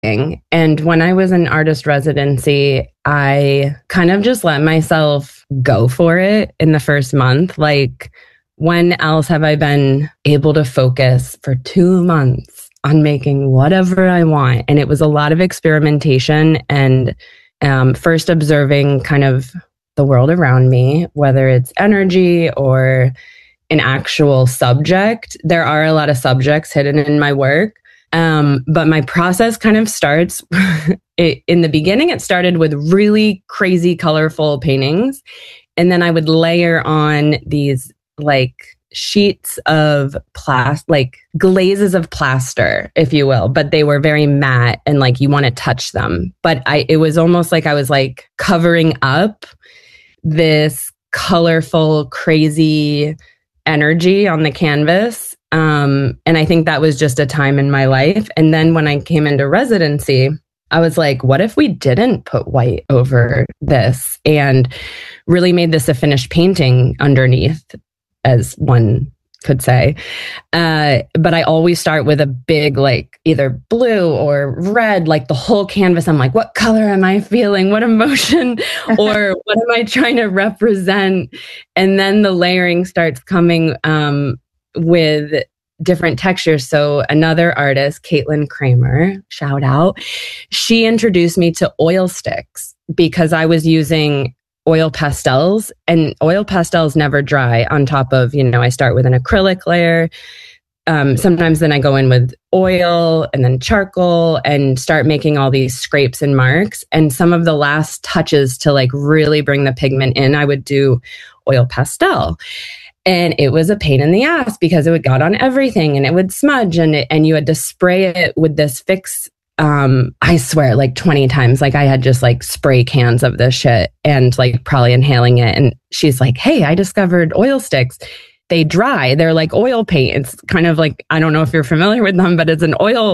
And when I was in artist residency, I kind of just let myself go for it in the first month. Like, when else have I been able to focus for 2 months on making whatever I want? And it was a lot of experimentation and first observing kind of the world around me, whether it's energy or an actual subject. There are a lot of subjects hidden in my work. But my process kind of starts in the beginning. It started with really crazy, colorful paintings. And then I would layer on these like sheets of like glazes of plaster, if you will, but they were very matte and like you want to touch them. But it was almost like I was like covering up this colorful, crazy energy on the canvas. And I think that was just a time in my life. And then when I came into residency, I was like, what if we didn't put white over this and really made this a finished painting underneath, as one could say. But I always start with a big, like either blue or red, like the whole canvas. I'm like, what color am I feeling? What emotion or what am I trying to represent? And then the layering starts coming with different textures. So another artist, Caitlin Kramer, shout out, she introduced me to oil sticks because I was using oil pastels, and oil pastels never dry on top of, I start with an acrylic layer. Sometimes then I go in with oil and then charcoal and start making all these scrapes and marks. And some of the last touches to like really bring the pigment in, I would do oil pastel. And it was a pain in the ass because it would got on everything and it would smudge and you had to spray it with this fix. I swear like 20 times, like I had just like spray cans of this shit and like probably inhaling it. And she's like, hey, I discovered oil sticks. They dry. They're like oil paint. It's kind of like, I don't know if you're familiar with them, but it's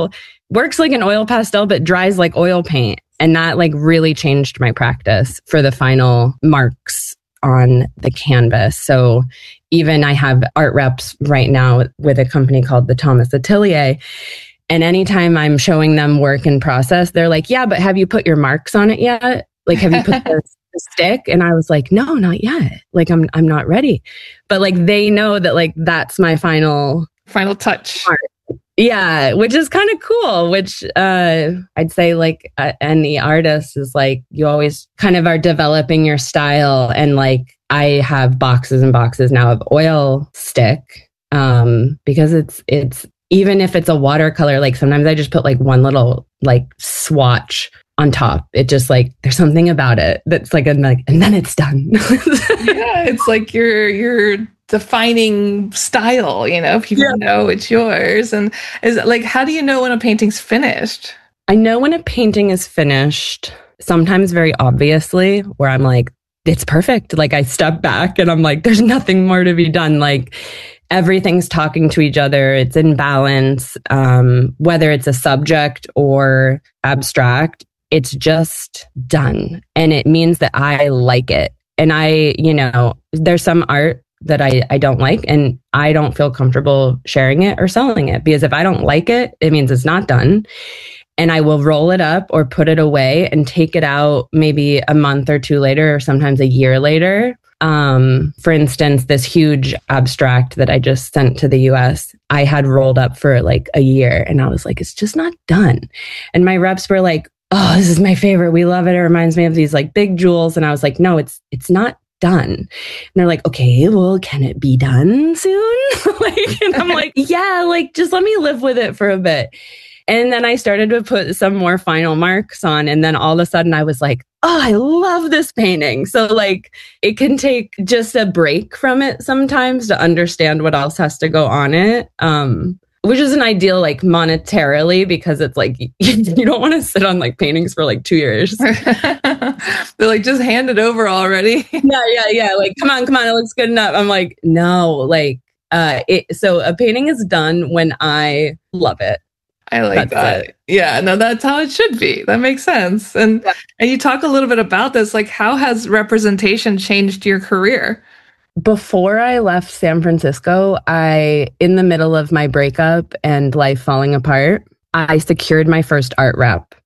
works like an oil pastel, but dries like oil paint. And that like really changed my practice for the final marks on the canvas. So even I have art reps right now with a company called the Thomas Atelier. And anytime I'm showing them work in process, they're like, yeah, but have you put your marks on it yet? Like, have you put the stick? And I was like, no, not yet. Like, I'm not ready. But like, they know that like, that's my final touch. Part. Yeah. Which is kind of cool, which, I'd say like any artist is like, you always kind of are developing your style. And like, I have boxes and boxes now of oil stick, because it's, even if it's a watercolor, like sometimes I just put like one little like swatch on top. It just like, there's something about it that's like, and then it's done. Yeah, it's like you're defining style, people know it's yours. And is it like, how do you know when a painting's finished? I know when a painting is finished, sometimes very obviously, where I'm like, it's perfect. Like I step back and I'm like, there's nothing more to be done. Like, everything's talking to each other. It's in balance. Whether it's a subject or abstract, it's just done. And it means that I like it. And there's some art that I don't like and I don't feel comfortable sharing it or selling it because if I don't like it, it means it's not done. And I will roll it up or put it away and take it out maybe a month or two later, or sometimes a year later. For instance, this huge abstract that I just sent to the US, I had rolled up for like a year and I was like, it's just not done. And my reps were like, oh, this is my favorite. We love it. It reminds me of these like big jewels. And I was like, no, it's not done. And they're like, okay, well, can it be done soon? And I'm like, yeah, like just let me live with it for a bit. And then I started to put some more final marks on. And then all of a sudden I was like, oh, I love this painting. So like it can take just a break from it sometimes to understand what else has to go on it. Which isn't ideal like monetarily because it's like you don't want to sit on like paintings for like 2 years. They're like, just hand it over already. Yeah. Like, come on, it looks good enough. I'm like, no, like so a painting is done when I love it. I like that. Yeah, no, that's how it should be. That makes sense. And you talk a little bit about this, like how has representation changed your career? Before I left San Francisco, in the middle of my breakup and life falling apart, I secured my first art rep